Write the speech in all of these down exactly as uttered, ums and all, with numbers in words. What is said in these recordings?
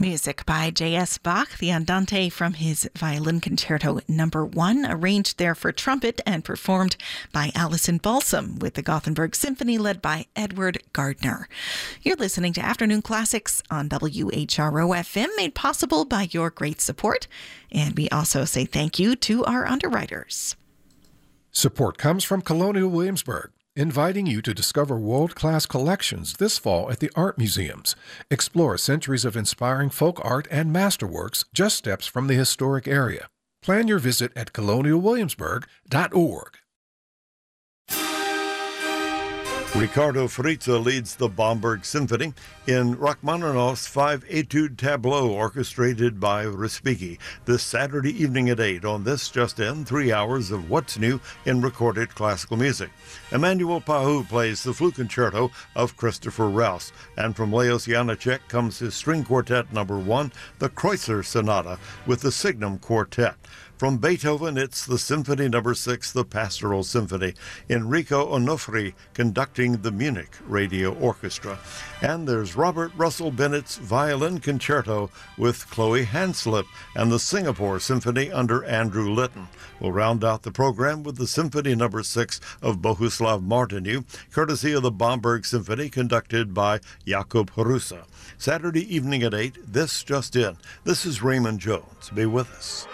Music by J S. Bach, the Andante from his Violin Concerto Number One, arranged there for trumpet and performed by Alison Balsam with the Gothenburg Symphony led by Edward Gardner. You're listening to Afternoon Classics on W H R O F M, made possible by your great support. And we also say thank you to our underwriters. Support comes from Colonial Williamsburg, inviting you to discover world-class collections this fall at the art museums. Explore centuries of inspiring folk art and masterworks just steps from the historic area. Plan your visit at colonial williamsburg dot org. Ricardo Fritza leads the Bamberg Symphony in Rachmaninoff's five etude tableau orchestrated by Respighi this Saturday evening at eight on This Just In, three hours of what's new in recorded classical music. Emmanuel Pahou plays the flute concerto of Christopher Rouse, and from Leos Janáček comes his string quartet number one, the Kreutzer Sonata, with the Signum Quartet. From Beethoven, it's the Symphony Number Six, the Pastoral Symphony, Enrico Onofri conducting the Munich Radio Orchestra. And there's Robert Russell Bennett's Violin Concerto with Chloe Hanslip and the Singapore Symphony under Andrew Litton. We'll round out the program with the Symphony Number Six of Bohuslav Martinu, courtesy of the Bamberg Symphony, conducted by Jakub Hrusa. Saturday evening at eight, This Just In. This is Raymond Jones. Be with us.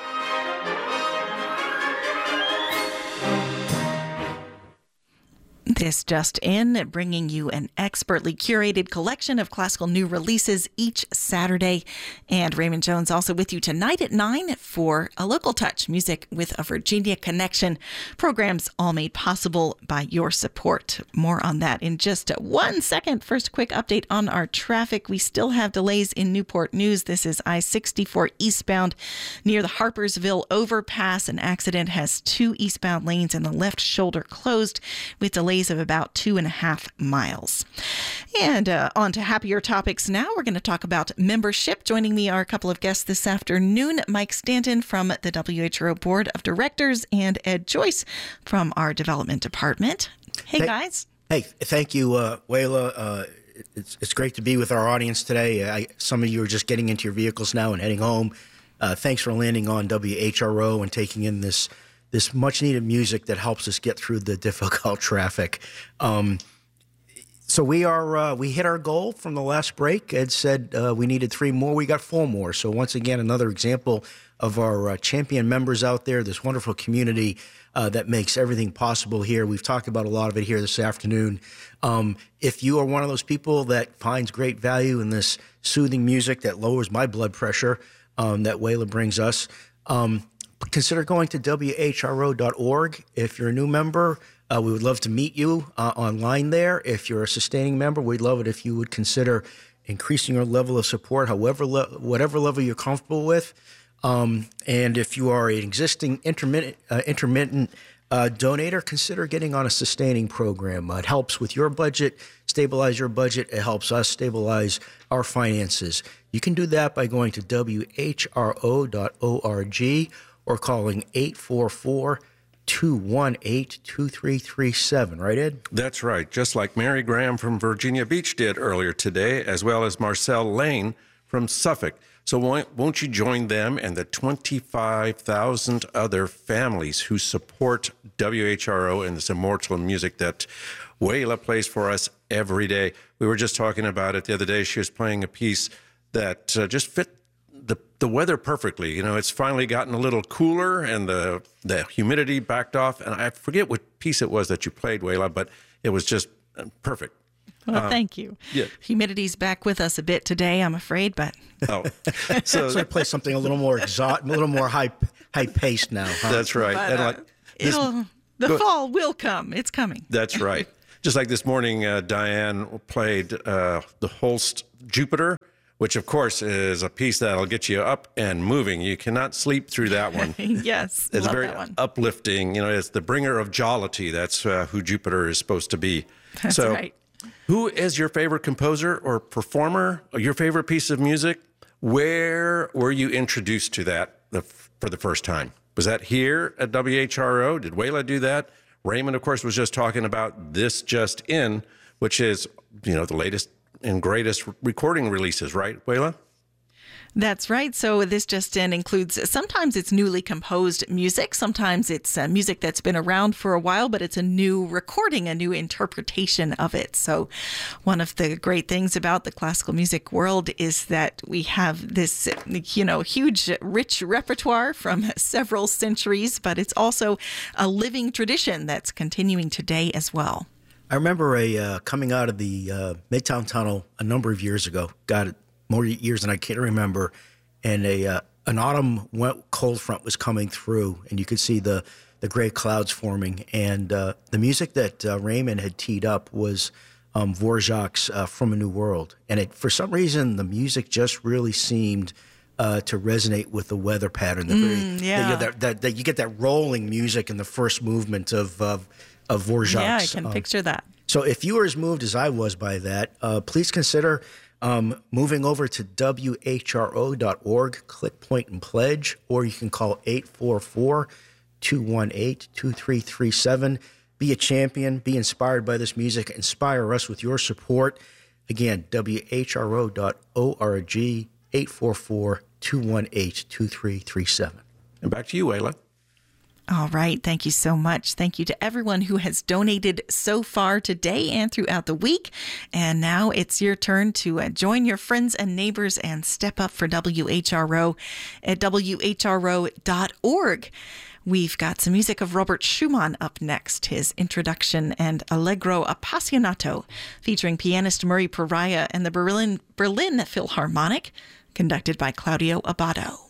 This Just In, bringing you an expertly curated collection of classical new releases each Saturday. And Raymond Jones also with you tonight at nine for A Local Touch, music with a Virginia connection. Programs all made possible by your support. More on that in just one second. First, a quick update on our traffic. We still have delays in Newport News. This is I sixty-four eastbound near the Harpersville overpass. An accident has two eastbound lanes and the left shoulder closed with delays of about two and a half miles. And uh, on to happier topics now. We're going to talk about membership. Joining me are a couple of guests this afternoon, Mike Stanton from the W H R O Board of Directors and Ed Joyce from our Development Department. Hey, hey guys. Hey, thank you, uh, Wayla. Uh, it's, it's great to be with our audience today. I, some of you are just getting into your vehicles now and heading home. Uh, thanks for landing on W H R O and taking in this this much-needed music that helps us get through the difficult traffic. Um, so we are uh, we hit our goal from the last break. Ed said uh, we needed three more. We got four more. So once again, another example of our uh, champion members out there, this wonderful community uh, that makes everything possible here. We've talked about a lot of it here this afternoon. Um, if you are one of those people that finds great value in this soothing music that lowers my blood pressure um, that Wayla brings us, um, consider going to W H R O dot org. If you're a new member, uh, we would love to meet you uh, online there. If you're a sustaining member, we'd love it if you would consider increasing your level of support, however, le- whatever level you're comfortable with. Um, and if you are an existing intermittent, uh, intermittent uh, donator, consider getting on a sustaining program. Uh, it helps with your budget, stabilize your budget. It helps us stabilize our finances. You can do that by going to W H R O dot org. or calling eight four four, two one eight, two three three seven. Right, Ed? That's right. Just like Mary Graham from Virginia Beach did earlier today, as well as Marcel Lane from Suffolk. So won't you join them and the twenty-five thousand other families who support W H R O and this immortal music that Wayla plays for us every day? We were just talking about it the other day. She was playing a piece that uh, just fit the the weather perfectly. You know, it's finally gotten a little cooler and the the humidity backed off. And I forget what piece it was that you played, Wayla, but it was just perfect. Well, uh, thank you. Yeah. Humidity's back with us a bit today, I'm afraid, but oh, so, so I play something a little more exotic, a little more high high paced now. Huh? That's right. But, and uh, like this, it'll, the go, fall will come. It's coming. That's right. Just like this morning, uh, Diane played uh, the Holst Jupiter, which, of course, is a piece that'll get you up and moving. You cannot sleep through that one. Yes, it's love very that one. uplifting. You know, it's the bringer of jollity. That's uh, who Jupiter is supposed to be. That's so, right. Who is your favorite composer or performer, or your favorite piece of music? Where were you introduced to that the, for the first time? Was that here at W H R O? Did Wayla do that? Raymond, of course, was just talking about This Just In, which is, you know, the latest and greatest recording releases, right, Wayla? That's right. So this just in includes, sometimes it's newly composed music. Sometimes it's uh, music that's been around for a while, but it's a new recording, a new interpretation of it. So one of the great things about the classical music world is that we have this, you know, huge, rich repertoire from several centuries, but it's also a living tradition that's continuing today as well. I remember a uh, coming out of the uh, Midtown Tunnel a number of years ago, got it more years than I can remember, and a uh, an autumn wet, cold front was coming through, and you could see the, the gray clouds forming, and uh, the music that uh, Raymond had teed up was um, Dvorak's uh, From a New World, and it, for some reason the music just really seemed uh, to resonate with the weather pattern. The very, mm, yeah. the, that, that, that you get that rolling music in the first movement of of, of Dvorak's. Yeah, I can um, picture that. So if you were as moved as I was by that, uh, please consider um, moving over to W H R O dot org, click Point and Pledge, or you can call eight four four, two one eight, two three three seven. Be a champion, be inspired by this music, inspire us with your support. Again, W H R O dot org, eight four four, two one eight, two three three seven. And back to you, Ayla. All right. Thank you so much. Thank you to everyone who has donated so far today and throughout the week. And now it's your turn to uh, join your friends and neighbors and step up for W H R O at W H R O dot org. We've got some music of Robert Schumann up next, his introduction and Allegro Appassionato, featuring pianist Murray Pariah and the Berlin, Berlin Philharmonic, conducted by Claudio Abbado.